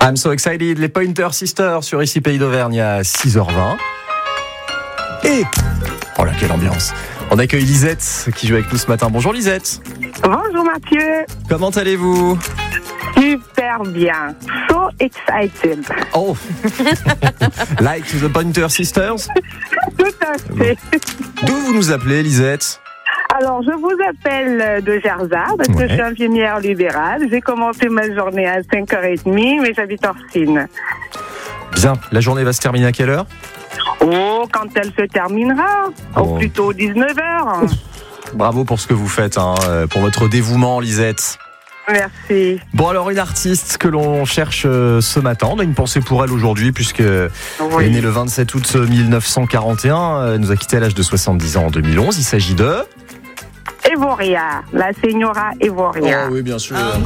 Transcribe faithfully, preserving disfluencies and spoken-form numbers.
I'm so excited, les Pointer Sisters sur Ici Pays d'Auvergne à six heures vingt. Et, oh là, quelle ambiance. On accueille Lisette qui joue avec nous ce matin. Bonjour Lisette. Bonjour Mathieu. Comment allez-vous? Super bien. So excited. Oh, like the Pointer Sisters. Tout à fait. D'où vous nous appelez Lisette? Alors, je vous appelle de Gerzard parce Ouais. que je suis infirmière libérale. J'ai commencé ma journée à cinq heures trente, mais j'habite Orsine. Bien, la journée va se terminer à quelle heure? Oh, quand elle se terminera, Oh. ou plutôt dix-neuf heures. Bravo pour ce que vous faites, hein, pour votre dévouement Lisette. Merci. Bon alors une artiste que l'on cherche euh, ce matin, on a une pensée pour elle aujourd'hui puisque elle Oui. est née le vingt-sept août mille neuf cent quarante et un, elle nous a quitté à l'âge de soixante-dix ans en deux mille onze, il s'agit de... Evoria, la Señora Evoria. oui bien sûr.